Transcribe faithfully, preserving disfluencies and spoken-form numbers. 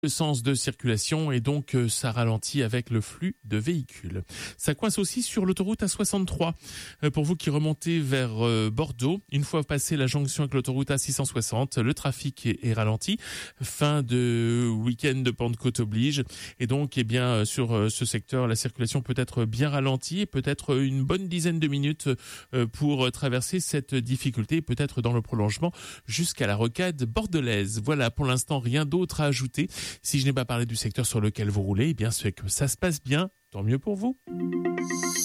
le sens de circulation et donc euh, ça ralentit avec le flux de véhicules. Ça coince aussi sur l'autoroute A soixante-trois. Euh, pour vous qui remontez vers euh, Bordeaux, une fois passé la jonction avec l'autoroute A six cent soixante, le trafic est, est ralenti. Fin de week-end de Pentecôte oblige. Et donc, eh bien, sur euh, ce secteur, la circulation peut être bien ralentie et peut-être une bonne dizaine de minutes euh, pour traverser cette difficulté, peut-être dans le prolongement jusqu'à la rocade bordelaise. Voilà, pour l'instant, rien d'autre à ajouter. Si je n'ai pas parlé du secteur sur lequel vous roulez, eh bien, c'est que ça se passe bien. Tant mieux pour vous.